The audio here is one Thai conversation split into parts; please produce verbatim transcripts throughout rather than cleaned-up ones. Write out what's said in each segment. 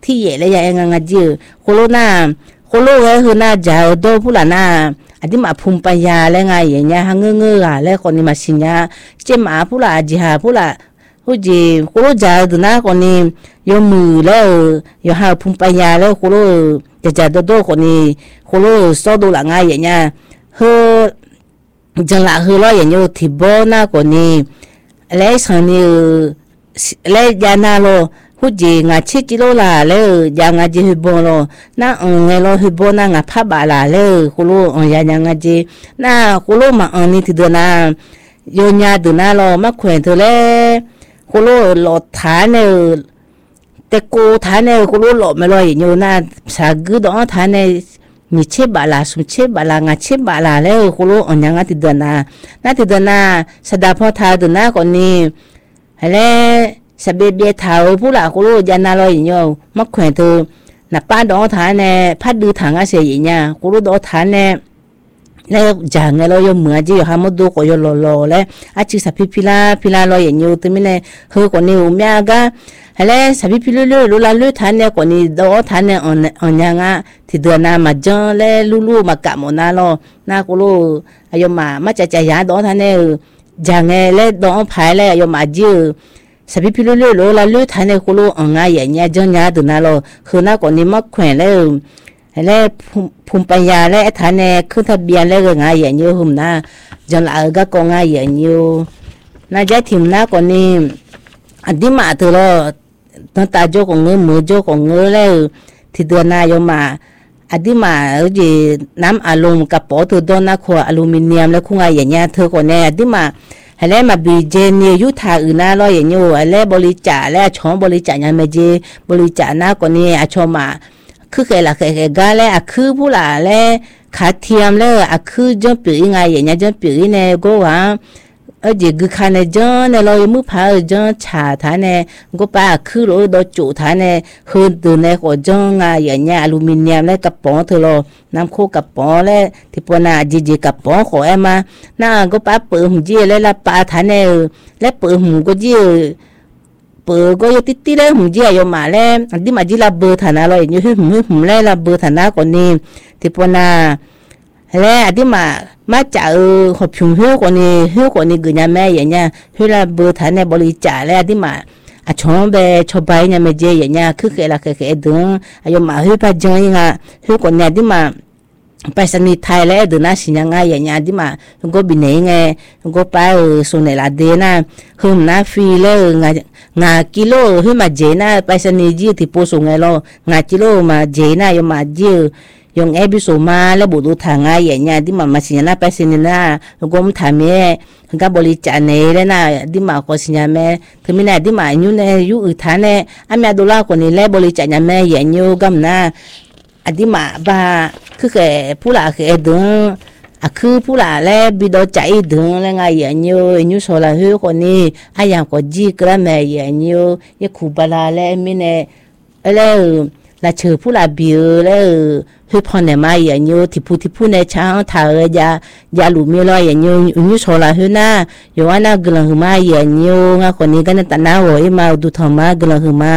ที่เย่เลยยังงาจีโคโลนาโคโลเฮคือน่าจะโดผู้ละน่าอันที่มาพุ่มปยาแล้วไงอย่างเงี้ยฮะเงื้อเงื้อแล้วคนนี้มาสิญญาเจ้าหมาผู้ละจีหาผู้ละผู้จีโคโลจะดูน่าคนนี้ยกมือแล้วยกหาพุ่มปยาแล้วโคโลจะจะโดโดคนนี้โคโลสอดูละไงอย่างเงี้ยเฮจังละเฮร้อยอย่างเงี้ยที่บ่อน่าคนนี้แล้วสันนี้แล้วยานาโลผู้จีงาชิจิโลลาแล้วยางาจีฮิบโลน่าองเงโลฮิบน่างาพับบาลาแล้วคุโลองยางางาจีน่าคุโลมาอันนี้ที่เดินน่าโยนยาดูน่าโลมาแขวนเธอแล้วคุโลหลอดฐานเนี่ยแต่กูฐานเนี่ยคุโลหลอดไม่ลอยอยู่น่าสากุดอ๋อฐานเนี่ยมีเชบบาลาสุเชบบาลางาเชบบาลาแล้วคุโลองยางาที่เดินน่าน่าที่เดินน่าสดาพอทาดูน่าคนนี้แล้วสเบียเท้าผู้หลักกูรู้ยานาลอยอย่างเงี้ยมักแขวนเธอหน้าป้าดอฐานเนี่ยพัดดูถังอาเสียอย่างเงี้ยกูรู้ดอฐานเนี่ยแล้วจางเนี่ยเราอยู่เหมือนจีฮามุดูก็อยู่หล่อๆแล้วอาชีพสับพิลาพิลาลอยอย่างเงี้ยตัวนี้เนี่ยเฮ้ยคนนี้อุ้มยากะแล้วสับพิลเรื่อยๆรู้ละเรื่อยฐานเนี่ยคนนี้ดอฐานเนี่ยอ่อนอ่อนยังอ่ะที่เดือนหน้ามาจังแล้วลู่ๆมากะหมดน่าล้อน่ากูรู้อายุมามาจะใจยาดอฐานเนี่ยจางเนี่ยแล้วดอผายแล้วอายุมาจีสบิพิลุลุโลลาลุทันเนคุโลอังไงอย่างเงี้ยจังยาดูน่าโลคือน่าก่อนนี้มักแขวนแล้วแล้วภูมิปัญญาแล้วทันเนขึ้นทะเบียนแล้วก็ไงอย่างเงี้ยหุ่มน่าจังละก็กงไงอย่างเงี้ยน่าจะถิ่มน่าก่อนนี้อันที่มาเถอะโลตั้งตาโจกงเงื้อมือโจกงเงื้อแล้วที่เดือนหน้าโยมาอันที่มาเออจีน้ำอารมณ์กับปอตัวโดนน่าขวดอลูมิเนียมแล้วคุ้งไงอย่างเงี้ยเธอก่อนเนี่ยอันที่มาอะไรมาบีเจนี่ยุทธาอื่นน่าร้อยอย่างนี้อะไรบริจาคแล้วชอบบริจาคยังไม่เจบริจาคน่าก่อนนี้อาชอมาคือเคยละเคยกาแล้วคือผู้ละแล้วขาเทียมแล้วคือจนปีไงอย่างเงี้ยจนปีเนี่ยก็ว่าเออจีคือคันเนี่ยจนเนี่ยเราอยู่มือพายจนชาท่านเนี่ยก็ไปคือเราโดนจุท่านเนี่ยคือตัวเนี่ยก็จนไงอย่างเงี้ยอลูมิเนียมแล้วกระป๋องเธอเราน้ำโคกระป๋องแล้วที่ปนาจีจีกระป๋องขอเอ็มมาน่าก็ไปเปิดหุ่นจีแล้วละปาท่านเนี่ยแล้วเปิดหุ่นก็จีเปิดก็ยังติดติดแล้วหุ่นจีอยู่มาแล้วอันที่มาจีละเบอร์ฐานะเราอยู่ที่หุ่นหุ่นแล้วละเบอร์ฐานะก่อนนี้ที่ปนาแล้วอันที่มามาจากเออขอบคุณเพื่อนคนนี้เพื่อนคนนี้ก็ยังแม่อย่างเงี้ยเพื่อนละเบอร์ฐานในบริจาคแล้วที่มาอาชอบไปชอบไปเนี่ยไม่เจอย่างเงี้ยคือเคยละเคยเคยดึงอายุมาเพื่อนไปจังยังไงเพื่อนคนนี้ที่มาไปสนิทไทยแล้วดึงน่าสิยังไงอย่างเงี้ยที่มาก็บินเองไงก็ไปเออส่วนในละเดน่ะเพิ่มน่าฟรีเลยงางากิโลเพื่อนมาเจน่ะไปสนิทจีที่โพส่งไงเรางากิโลมาเจน่ะยมาเจยงเอบิโซมาแล้วบุตรทางไงอย่างเงี้ยที่มันมาสิญญาไปสิญญาแล้วก็มันทำเองก็บริจาคเนี่ยแล้วนะที่มาก็สิญญาแม่คือไม่ได้ที่มาอยู่ในอยู่อื่นท่านเนี่ยอามีดูแลคนนี้แล้วบริจาคเนี่ยแม่อย่างเงี้ยก็มันนะอันที่มาบ้าคือแค่ผู้หลักแค่ดึงอ่ะคือผู้หลักแล้วบิดใจดึงแล้วไงอย่างเงี้ยอยู่โซลาร์คนนี้อายังก็จีกระแม่อย่างเงี้ยยังคูบลาแล้วไม่เนี่ยแล้วละเชื่อผู้หลักบิวแล้วเฮ้ยพอเนี่ยมาอย่างเงี้ยที่พูดที่พูดในช้างถ่ายยายาหลุมมีรอยอย่างเงี้ยอยู่โซลาร์เฮ้ยนะอยู่ว่าน่ากลัวหือมาอย่างเงี้ยงั้นคนนี้ก็น่าตันน่าโวยมาดูทอมากลัวหือมา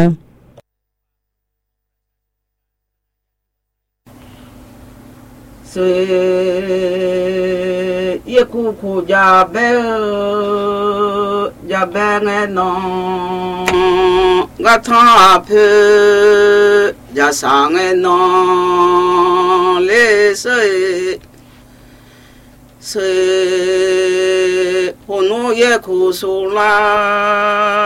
เสียคูคูยาเบยาเบงเอนองกะทาเพยาสังเอนองเลเสเสโหนูเยคูสุลา